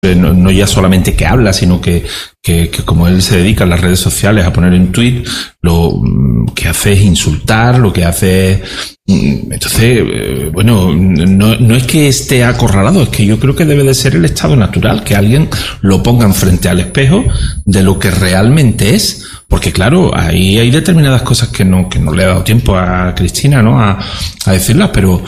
no ya solamente que habla, sino que como él se dedica en las redes sociales a poner en tweet, lo que hace es insultar, lo que hace es... Entonces, bueno, no es que esté acorralado, es que yo creo que debe de ser el estado natural, que alguien lo pongan frente al espejo de lo que realmente es. Porque claro, ahí hay determinadas cosas que no le ha dado tiempo a Cristina, ¿no? A decirlas, pero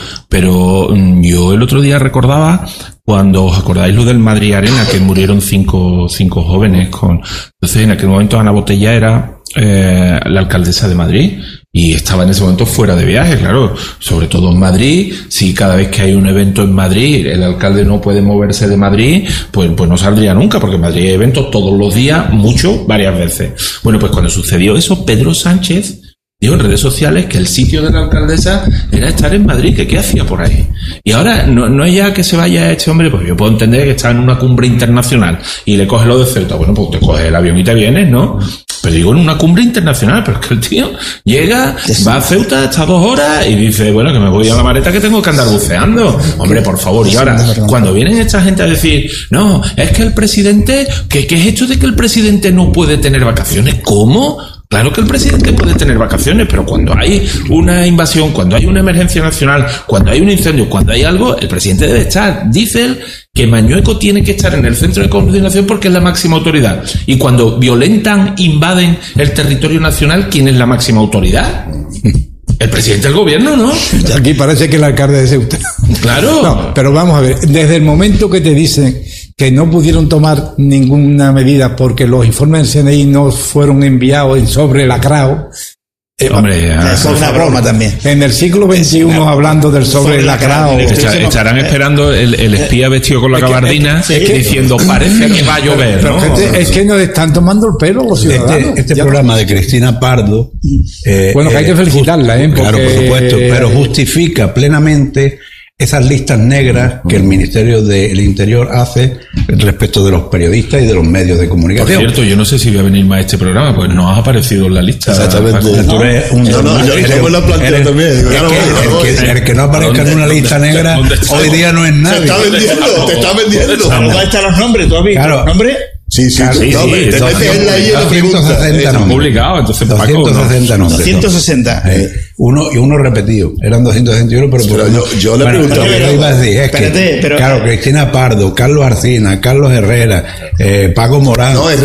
yo el otro día recordaba cuando os acordáis lo del Madrid Arena, que murieron cinco jóvenes entonces en aquel momento Ana Botella era la alcaldesa de Madrid y estaba en ese momento fuera de viaje, claro, sobre todo en Madrid. Si cada vez que hay un evento en Madrid el alcalde no puede moverse de Madrid, pues no saldría nunca, porque en Madrid hay eventos todos los días, varias veces. Bueno, pues cuando sucedió eso, Pedro Sánchez dijo en redes sociales que el sitio de la alcaldesa era estar en Madrid, que qué hacía por ahí. Y ahora no es ya que se vaya este hombre, pues yo puedo entender que está en una cumbre internacional y le coge lo de Ceuta. Bueno, pues te coges el avión y te vienes, ¿no? Pero digo en una cumbre internacional, pero es que el tío llega, va a Ceuta, está 2 horas y dice, bueno, que me voy a la maleta que tengo que andar buceando. Hombre, por favor. Y ahora, cuando vienen esta gente a decir, no, es que el presidente, ¿qué es esto de que el presidente no puede tener vacaciones? ¿Cómo? Claro que el presidente puede tener vacaciones, pero cuando hay una invasión, cuando hay una emergencia nacional, cuando hay un incendio, cuando hay algo, el presidente debe estar. Dice él que Mañueco tiene que estar en el centro de coordinación porque es la máxima autoridad. Y cuando violentan, invaden el territorio nacional, ¿quién es la máxima autoridad? El presidente del gobierno, ¿no? Aquí parece que el alcalde de Ceuta. Claro. No, pero vamos a ver, desde el momento que te dicen que no pudieron tomar ninguna medida porque los informes del CNI no fueron enviados en sobre lacrado. Hombre, eso es una broma también. En el siglo XXI hablando del sobre lacrado. Estarán esperando el espía vestido con la gabardina diciendo parece que va a llover, ¿no? Es que nos están tomando el pelo los ciudadanos. Este programa de Cristina Pardo, bueno, que hay que felicitarla, porque... Claro, por supuesto, pero justifica plenamente esas listas negras que el Ministerio del Interior hace respecto de los periodistas y de los medios de comunicación. Por cierto, yo no sé si voy a venir más a este programa, pues no has aparecido en la lista. Exactamente. Tú eres un yo me lo planteo también. El que no aparezca en una lista negra hoy día no es nadie. Te está vendiendo. ¿Dónde están los nombres? ¿Tú has visto los nombres? Sí. Claro, sí. No, te metes en la guía de preguntas. Están publicados, entonces 260 nombres. 260. Uno repetido. Eran 261, pero yo le pregunto. Iba a decir, es que, claro, Cristina Pardo, Carlos Arcina, Carlos Herrera, Paco Morán. No,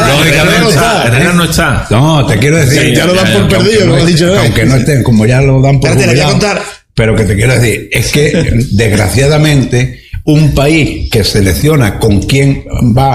Herrera no está. No, te quiero decir. Sí, ya lo dan por perdido, lo has dicho. Aunque no estén, como ya lo dan por perdido. Pero que te quiero decir, es que, desgraciadamente, un país que selecciona con quién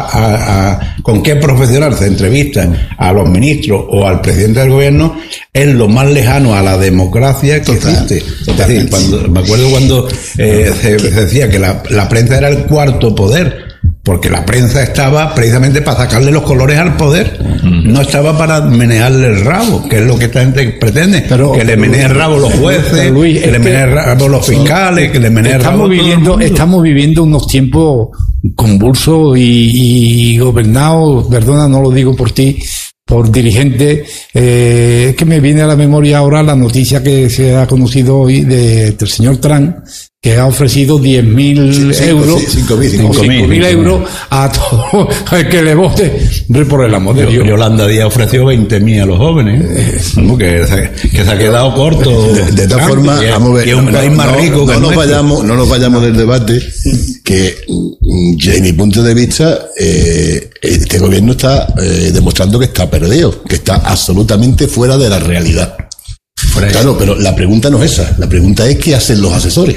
con qué profesional se entrevista a los ministros o al presidente del gobierno es lo más lejano a la democracia que existe. Es decir, me acuerdo cuando se decía que la prensa era el cuarto poder, porque la prensa estaba precisamente para sacarle los colores al poder, no estaba para menearle el rabo, que es lo que esta gente pretende, que le menee el rabo los jueces, Luis, que le menee el rabo los fiscales, que le menee el rabo estamos viviendo unos tiempos convulsos y gobernados, perdona, no lo digo por ti, por dirigentes. Es que me viene a la memoria ahora la noticia que se ha conocido hoy del señor Trump, que ha ofrecido 10.000 euros, 5.000 euros a todo el que le vote, por el amor de Dios. Yolanda Díaz ofreció 20.000 a los jóvenes, que se ha quedado corto. De todas formas, vamos a ver, y es un país más rico que no nos vayamos del debate, que desde mi punto de vista, este gobierno está demostrando que está perdido, que está absolutamente fuera de la realidad. Claro, pero la pregunta no es esa, la pregunta es ¿qué hacen los asesores?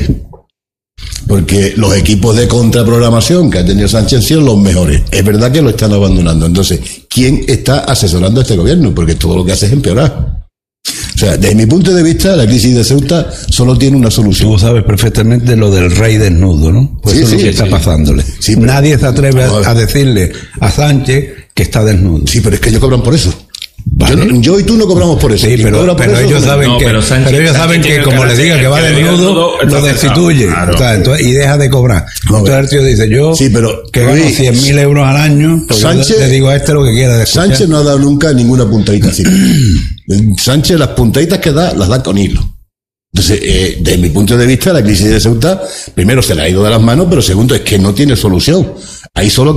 Porque los equipos de contraprogramación que ha tenido Sánchez han sido los mejores. Es verdad que lo están abandonando. Entonces, ¿quién está asesorando a este gobierno? Porque todo lo que hace es empeorar. O sea, desde mi punto de vista, la crisis de Ceuta solo tiene una solución. Tú sabes perfectamente lo del rey desnudo, ¿no? Pues eso es lo que está pasándole. Sí, pero nadie se atreve a decirle a Sánchez que está desnudo. Sí, pero es que ellos cobran por eso. ¿Vale? Yo y tú no cobramos por eso. Sí, pero ellos saben que como le diga que va desnudo, lo destituye. Claro. O sea, entonces, y deja de cobrar. Entonces el tío dice, yo que gano 100.000 euros al año, pues Sánchez, yo le digo a este lo que quiera de escuchar. Sánchez no ha dado nunca ninguna puntadita así. Sánchez las puntaditas que da, las da con hilo. Entonces, desde mi punto de vista, la crisis de Ceuta, primero se le ha ido de las manos, pero segundo es que no tiene solución. Hay solo